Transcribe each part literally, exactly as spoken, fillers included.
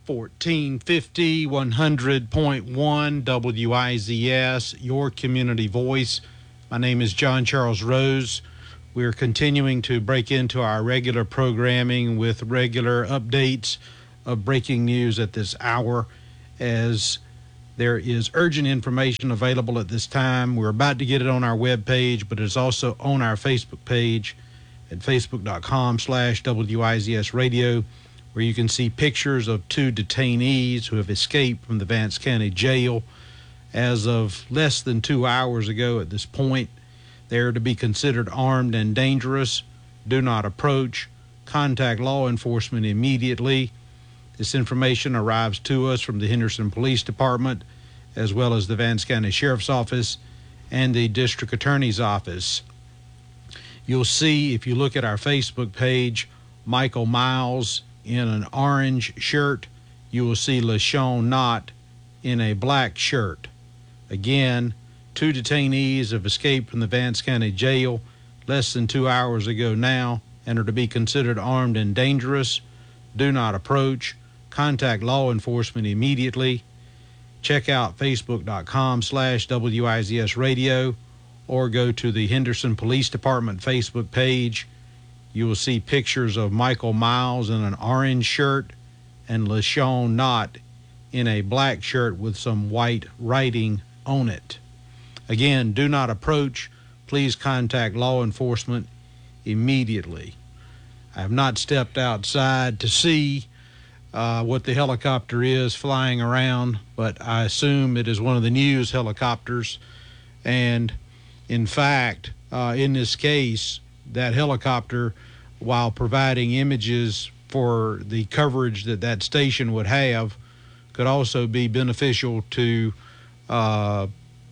fourteen fifty, one hundred point one W I Z S, your community voice. My name is John Charles Rose. We're continuing to break into our regular programming with regular updates of breaking news at this hour, as there is urgent information available at this time. We're about to get it on our webpage, but it's also on our Facebook page at facebook.com slash WIZS radio, where you can see pictures of two detainees who have escaped from the Vance County Jail. As of less than two hours ago at this point, they are to be considered armed and dangerous. Do not approach. Contact law enforcement immediately. This information arrives to us from the Henderson Police Department, as well as the Vance County Sheriff's Office and the District Attorney's Office. You'll see, if you look at our Facebook page, Michael Miles in an orange shirt. You will see LaShawn Knott in a black shirt. Again, two detainees have escaped from the Vance County Jail less than two hours ago now and are to be considered armed and dangerous. Do not approach. Contact law enforcement immediately. Check out facebook.com slash WIZS radio or go to the Henderson Police Department Facebook page. You will see pictures of Michael Miles in an orange shirt and LaShawn Knott in a black shirt with some white writing on it. Again, do not approach. Please contact law enforcement immediately. I have not stepped outside to see uh, what the helicopter is flying around, but I assume it is one of the news helicopters. And in fact, uh, in this case, that helicopter, while providing images for the coverage that that station would have, could also be beneficial to uh,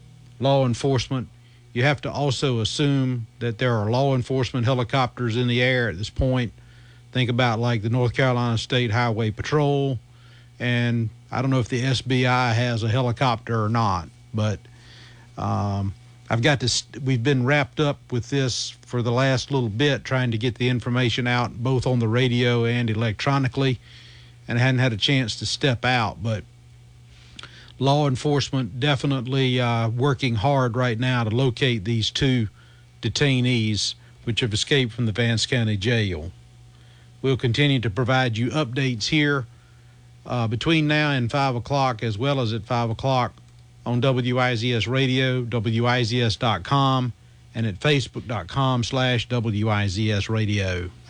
law enforcement. You have to also assume that there are law enforcement helicopters in the air at this point. Think about like the North Carolina State Highway Patrol, and I don't know if the S B I has a helicopter or not, but um, I've got to, we've been wrapped up with this for the last little bit, trying to get the information out both on the radio and electronically, and I hadn't had a chance to step out. But law enforcement definitely uh, working hard right now to locate these two detainees which have escaped from the Vance County Jail. We'll continue to provide you updates here uh, between now and five o'clock, as well as at five o'clock on W I Z S radio, W I Z S dot com, and at facebook.com slash WIZS radio.